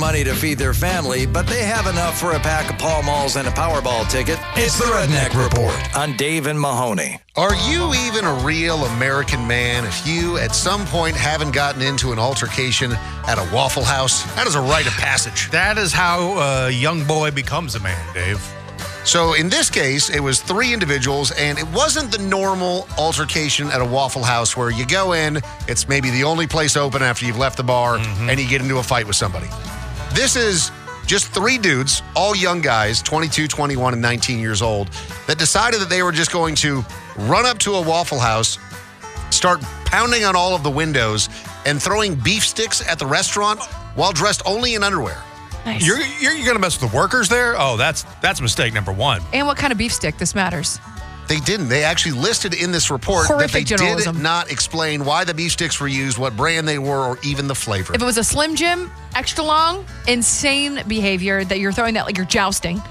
money to feed their family, but they have enough for a pack of Pall Malls and a Powerball ticket. It's the Redneck Report on Dave and Mahoney. Are you even a real American man if you, at some point, haven't gotten into an altercation at a Waffle House? That is a rite of passage. That is how a young boy becomes a man, Dave. So in this case, it was 3 individuals, and it wasn't the normal altercation at a Waffle House where you go in, it's maybe the only place open after you've left the bar, and you get into a fight with somebody. This is just 3 dudes, all young guys, 22, 21, and 19 years old, that decided that they were just going to run up to a Waffle House, start pounding on all of the windows, and throwing beef sticks at the restaurant while dressed only in underwear. Nice. You're going to mess with the workers there? Oh, that's mistake number 1. And what kind of beef stick? This matters. They didn't. They actually listed in this report Horrific that they journalism. did not explain why the beef sticks were used, what brand they were, or even the flavor. If it was a Slim Jim, extra long, insane behavior that you're throwing that like you're jousting.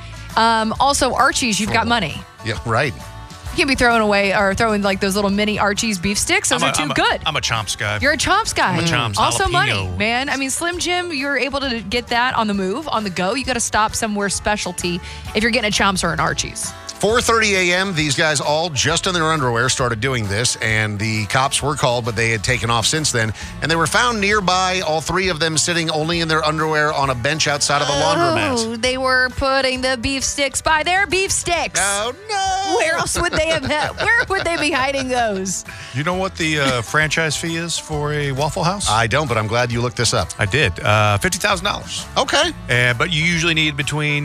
Also, Archie's, you've got money. Yeah, right. You can't be throwing away or throwing like those little mini Archie's beef sticks. Those are too good. I'm a Chomps guy. You're a Chomps guy. I'm a Chomps Also jalapeno. money, man. I mean, Slim Jim, you're able to get that on the move, on the go. You got to stop somewhere specialty if you're getting a Chomps or an Archie's. 4:30 a.m., these guys all just in their underwear started doing this, and the cops were called, but they had taken off since then. And they were found nearby, all 3 of them sitting only in their underwear on a bench outside of a laundromat. Oh, they were putting the beef sticks by their beef sticks. Oh, no. Where else would they have where would they be hiding those? You know what the franchise fee is for a Waffle House? I don't, but I'm glad you looked this up. I did. $50,000. Okay. But you usually need between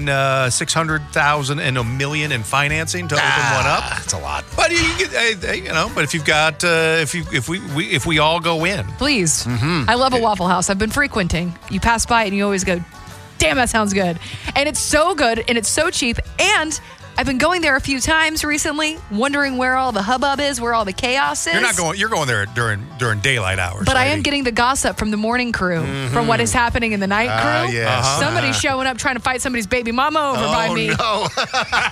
$600,000 and $1 million in financing to open one up. That's a lot. But you get, but if you've got, if we all go in, Please. I love a Waffle House. I've been frequenting. You pass by it and you always go, damn, that sounds good. And it's so good and it's so cheap. And I've been going there a few times recently, wondering where all the hubbub is, where all the chaos is. you're going there during daylight hours. But I lady. am getting the gossip from the morning crew, from what is happening in the night crew. Yes. Somebody's showing up trying to fight somebody's baby mama over by me. Oh, no.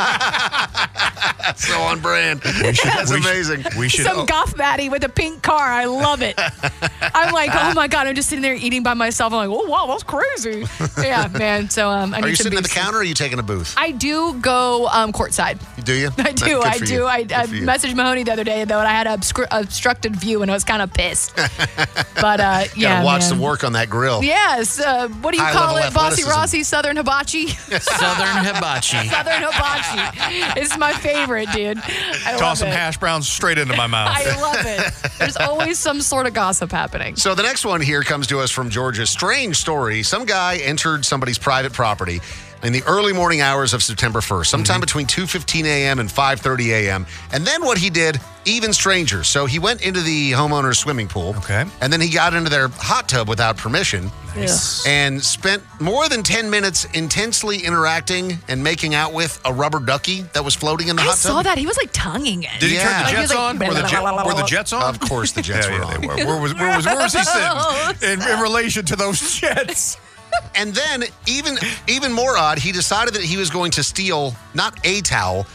That's so on brand. That's amazing. We should. Some goth baddie with a pink car. I love it. I'm like, oh my God, I'm just sitting there eating by myself. I'm like, oh, wow, that's crazy. Yeah, man. So I need Are you some sitting at the beef counter or are you taking a booth? I do go courtside. Do you? I do. Good I for do. you. I Good for you. messaged Mahoney the other day, though, and I had an obstructed view, and I was kind of pissed. But, yeah, Gotta watch man. the work on that grill. Yes. What do you call High-level it? Bossy athleticism. Rossi, Southern Hibachi? Southern Hibachi. Southern Hibachi. It's my favorite, dude. I Toss love some it. hash browns straight into my mouth. I love it. There's always some sort of gossip happening. So the next one here comes to us from Georgia. Strange story. Some guy entered somebody's private property in the early morning hours of September 1st, sometime between 2:15 a.m. and 5:30 a.m. And then what he did, even stranger. So he went into the homeowner's swimming pool. Okay. And then he got into their hot tub without permission. Nice. And spent more than 10 minutes intensely interacting and making out with a rubber ducky that was floating in the I hot tub. saw that. He was like tonguing it. Did he turn Yeah. the Like, he was jets like, on? Were the jets on? Of course the Jets were yeah, on. they were. Where was he sitting in relation to those jets? And then, even more odd, he decided that he was going to steal, not a towel,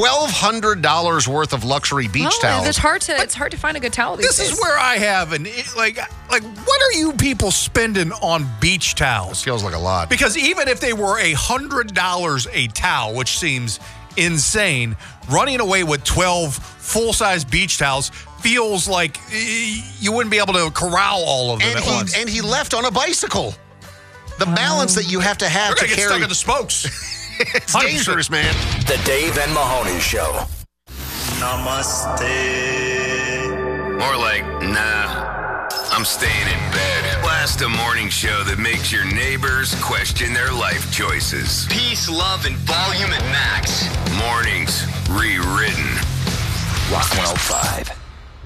$1,200 worth of luxury beach towels. It's hard to find a good towel these This days. is where I have like what are you people spending on beach towels? Feels like a lot. Because even if they were $100 a towel, which seems insane, running away with 12 full-size beach towels feels like you wouldn't be able to corral all of them at once. And he left on a bicycle. The balance that you have to have You're to gonna get carry. stuck in the spokes. It's 100%. dangerous, man. The Dave and Mahoney Show. Namaste. More like, nah, I'm staying in bed. Blast a morning show that makes your neighbors question their life choices. Peace, love, and volume at max. Mornings rewritten. Rock 105.